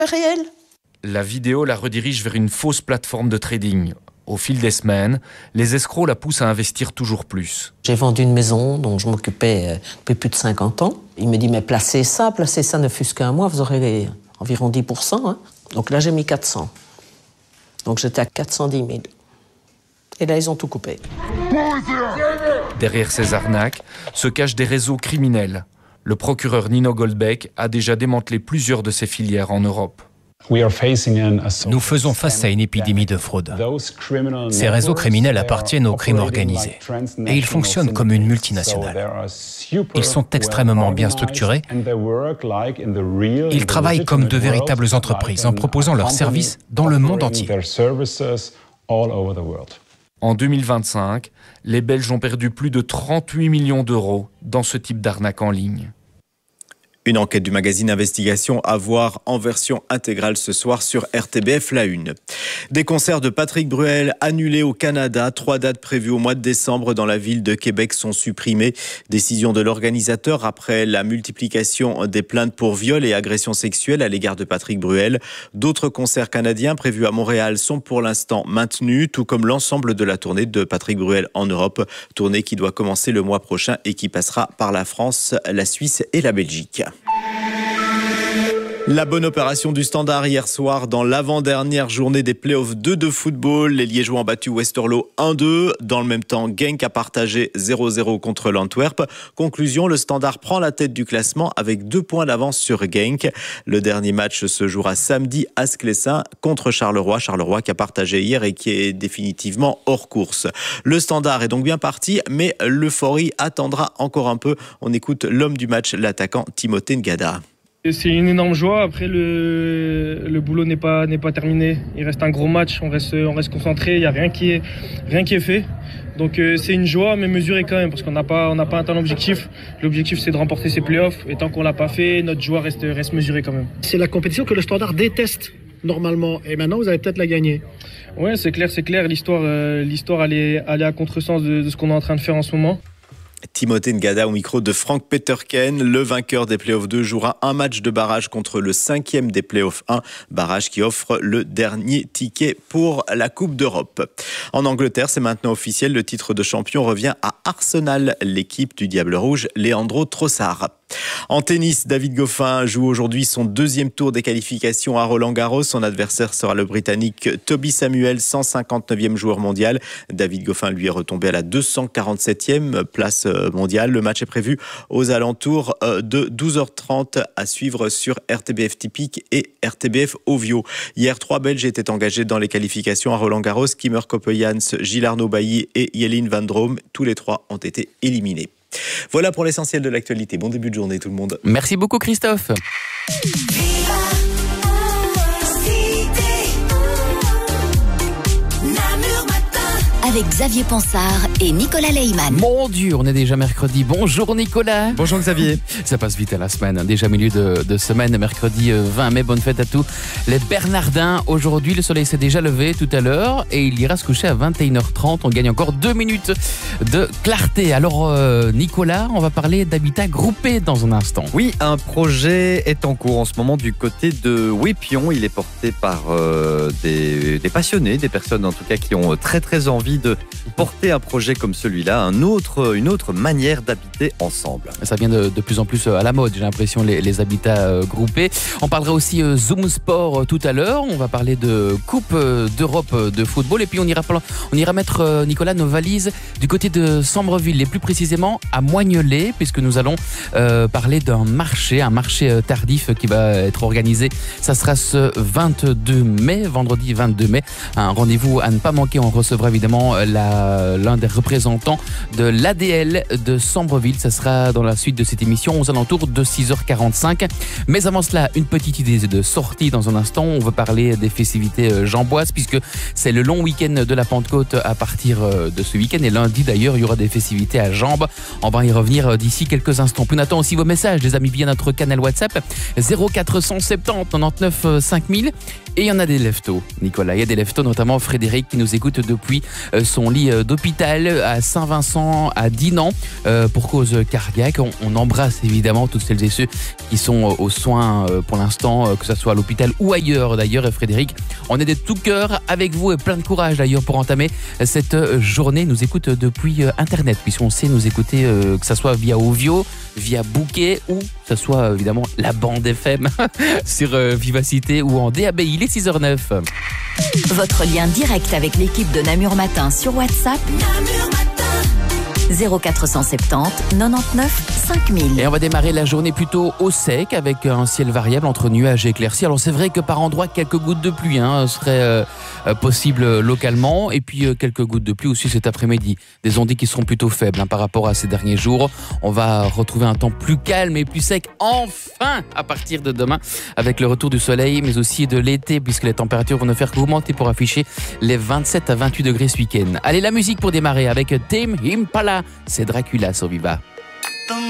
réel. La vidéo la redirige vers une fausse plateforme de trading. Au fil des semaines, les escrocs la poussent à investir toujours plus. J'ai vendu une maison dont je m'occupais depuis plus de 50 ans. Il me dit, mais placez ça ne fût-ce qu'un mois, vous aurez environ 10%. Hein. Donc là, j'ai mis 400. Donc j'étais à 410 000. Et là, ils ont tout coupé. Derrière ces arnaques se cachent des réseaux criminels. Le procureur Nino Goldbeck a déjà démantelé plusieurs de ces filières en Europe. Nous faisons face à une épidémie de fraude. Ces réseaux criminels appartiennent au crime organisé et ils fonctionnent comme une multinationale. Ils sont extrêmement bien structurés. Ils travaillent comme de véritables entreprises en proposant leurs services dans le monde entier. En 2025, les Belges ont perdu plus de 38 millions d'euros dans ce type d'arnaque en ligne. Une enquête du magazine Investigation à voir en version intégrale ce soir sur RTBF La Une. Des concerts de Patrick Bruel annulés au Canada. 3 dates prévues au mois de décembre dans la ville de Québec sont supprimées. Décision de l'organisateur après la multiplication des plaintes pour viol et agression sexuelle à l'égard de Patrick Bruel. D'autres concerts canadiens prévus à Montréal sont pour l'instant maintenus, tout comme l'ensemble de la tournée de Patrick Bruel en Europe. Tournée qui doit commencer le mois prochain et qui passera par la France, la Suisse et la Belgique. La bonne opération du Standard hier soir dans l'avant-dernière journée des playoffs 2 de football. Les Liégeois ont battu Westerlo 1-2. Dans le même temps, Genk a partagé 0-0 contre l'Antwerp. Conclusion, le Standard prend la tête du classement avec 2 points d'avance sur Genk. Le dernier match se jouera samedi à Sclessin contre Charleroi. Charleroi qui a partagé hier et qui est définitivement hors course. Le Standard est donc bien parti, mais l'euphorie attendra encore un peu. On écoute l'homme du match, l'attaquant Timothée Ngada. C'est une énorme joie. Après, le boulot n'est pas terminé. Il reste un gros match. On reste concentré. Il n'y a rien qui est fait. Donc c'est une joie, mais mesurée quand même, parce qu'on n'a pas atteint l'objectif. L'objectif, c'est de remporter ces playoffs. Et tant qu'on ne l'a pas fait, notre joie reste mesurée quand même. C'est la compétition que le Standard déteste normalement. Et maintenant, vous allez peut-être la gagner. Ouais, c'est clair. L'histoire, elle est à contresens de ce qu'on est en train de faire en ce moment. Timothée Ngada au micro de Frank Peterken. Le vainqueur des playoffs 2 jouera un match de barrage contre le 5e des playoffs 1. Barrage qui offre le dernier ticket pour la Coupe d'Europe. En Angleterre, c'est maintenant officiel. Le titre de champion revient à Arsenal. L'équipe du Diable Rouge, Leandro Trossard. En tennis, David Goffin joue aujourd'hui son 2e tour des qualifications à Roland-Garros. Son adversaire sera le Britannique Toby Samuel, 159e joueur mondial. David Goffin lui est retombé à la 247e place mondiale. Le match est prévu aux alentours de 12h30 à suivre sur RTBF Typique et RTBF Ovio. Hier, 3 Belges étaient engagés dans les qualifications à Roland-Garros. Kimmer Coppejans, Gilles Arnaud Bailly et Yelin Van Drome. Tous les 3 ont été éliminés. Voilà pour l'essentiel de l'actualité. Bon début de journée tout le monde. Merci beaucoup Christophe. Avec Xavier Pansard et Nicolas Leyman. Mon Dieu, on est déjà mercredi. Bonjour Nicolas. Bonjour Xavier. Ça passe vite à la semaine, déjà milieu de semaine, mercredi 20 mai. Bonne fête à tous les Bernardins. Aujourd'hui, le soleil s'est déjà levé tout à l'heure et il ira se coucher à 21h30. On gagne encore 2 minutes de clarté. Alors Nicolas, on va parler d'habitat groupé dans un instant. Oui, un projet est en cours en ce moment du côté de Wépion. Il est porté par des passionnés, des personnes en tout cas qui ont très envie de porter un projet comme celui-là, une autre manière d'habiter ensemble. Ça vient de plus en plus à la mode, j'ai l'impression, les habitats groupés. On parlera aussi Zoom Sport tout à l'heure. On va parler de Coupe d'Europe de football. Et puis on ira mettre, Nicolas, nos valises du côté de Sambreville, et plus précisément à Moignolet, puisque nous allons parler d'un marché, tardif qui va être organisé. Ça sera ce 22 mai, vendredi 22 mai. Un rendez-vous à ne pas manquer. On recevra évidemment l'un des représentants de l'ADL de Sambreville. Ça sera dans la suite de cette émission aux alentours de 6h45. Mais avant cela, une petite idée de sortie dans un instant. On va parler des festivités jamboises puisque c'est le long week-end de la Pentecôte à partir de ce week-end. Et lundi d'ailleurs, il y aura des festivités à Jambes. On va y revenir d'ici quelques instants. Puis on attend aussi vos messages, les amis, via notre canal WhatsApp 0470 99 5000. Et il y en a des leftos, Nicolas. Il y a des leftos, notamment Frédéric qui nous écoute depuis son lit d'hôpital à Saint-Vincent, à Dinan, pour cause cardiaque. On embrasse évidemment toutes celles et ceux qui sont aux soins pour l'instant, que ce soit à l'hôpital ou ailleurs d'ailleurs. Et Frédéric, on est de tout cœur avec vous et plein de courage d'ailleurs pour entamer cette journée. Nous écoute depuis Internet, puisqu'on sait nous écouter que ce soit via Ovio, via Bouquet ou que ce soit évidemment la bande FM sur Vivacité ou en DAB. Il est 6h09. Votre lien direct avec l'équipe de Namur Matin sur WhatsApp. Namur Matin. 0470 99 5000. Et on va démarrer la journée plutôt au sec avec un ciel variable entre nuages et éclaircies. Alors c'est vrai que par endroits quelques gouttes de pluie seraient possibles localement, et puis quelques gouttes de pluie aussi cet après-midi. Des ondes qui seront plutôt faibles par rapport à ces derniers jours. On va retrouver un temps plus calme et plus sec enfin à partir de demain, avec le retour du soleil mais aussi de l'été, puisque les températures vont ne faire qu'augmenter pour afficher les 27 à 28 degrés ce week-end. Allez, la musique pour démarrer avec Tame Impala. C'est Dracula sur Viva.